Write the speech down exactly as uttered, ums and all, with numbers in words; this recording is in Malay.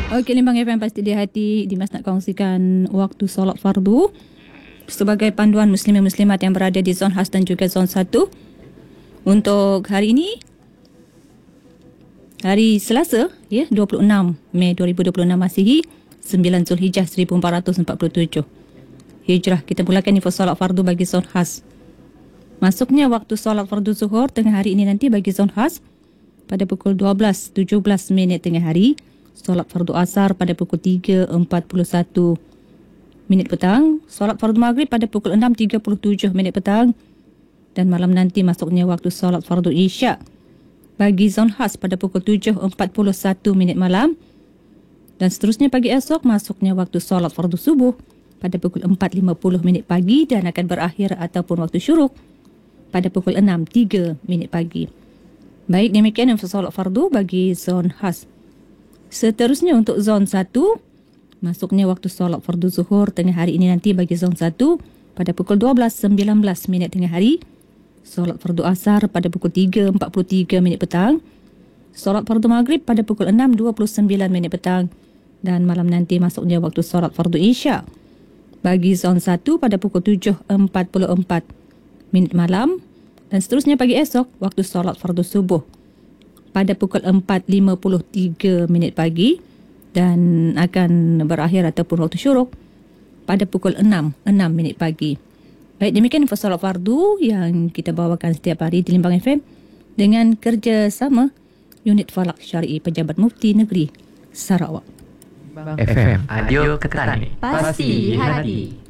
Okey, Limbang F M Pasti di Hati. Dimas nak kongsikan waktu solat fardu sebagai panduan muslimin muslimat yang berada di zon khas dan juga zon satu. Untuk hari ini, hari Selasa, ya, dua puluh enam Mei dua ribu dua puluh enam Masihi, sembilan Zulhijjah seribu empat ratus empat puluh tujuh Hijrah. Kita mulakan info solat fardu bagi zon khas. Masuknya waktu solat fardu zuhur tengah hari ini nanti bagi zon khas pada pukul dua belas tujuh belas minit tengah hari. Solat fardu asar pada pukul tiga empat puluh satu minit petang. Solat fardu maghrib pada pukul enam tiga puluh tujuh minit petang. Dan malam nanti masuknya waktu solat fardu isyak bagi zon khas pada pukul tujuh empat puluh satu minit malam. Dan seterusnya pagi esok masuknya waktu solat fardu subuh pada pukul empat lima puluh minit pagi dan akan berakhir ataupun waktu syuruk pada pukul enam tiga minit pagi. Baik, demikian info solat fardu bagi zon khas. Seterusnya untuk zon satu, masuknya waktu solat fardu zuhur tengah hari ini nanti bagi zon satu pada pukul dua belas sembilan belas minit tengah hari. Solat fardu asar pada pukul tiga empat puluh tiga minit petang. Solat fardu maghrib pada pukul enam dua puluh sembilan minit petang. Dan malam nanti masuknya waktu solat fardu isyak bagi zon satu pada pukul tujuh empat puluh empat minit malam. Dan seterusnya pagi esok waktu solat fardu subuh pada pukul empat lima puluh tiga minit pagi dan akan berakhir ataupun waktu syuruk pada pukul enam minit pagi. Baik, demikian info solat fardu yang kita bawakan setiap hari di Limbang F M dengan kerjasama Unit Falak Syar'i Pejabat Mufti Negeri Sarawak. F M, audio Ketani. Pasti di hati.